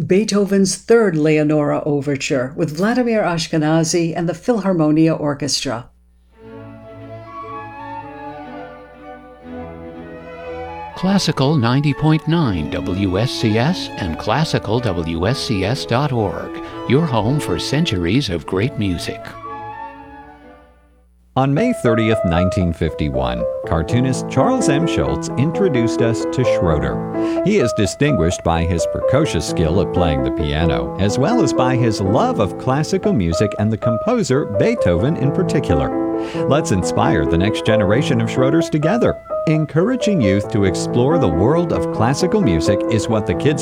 Beethoven's Third Leonora Overture with Vladimir Ashkenazy and the Philharmonia Orchestra. Classical 90.9 WSCS and classicalwscs.org, your home for centuries of great music. On May 30th, 1951, cartoonist Charles M. Schulz introduced us to Schroeder. He is distinguished by his precocious skill at playing the piano, as well as by his love of classical music and the composer Beethoven in particular. Let's inspire the next generation of Schroeders together. Encouraging youth to explore the world of classical music is what the Kids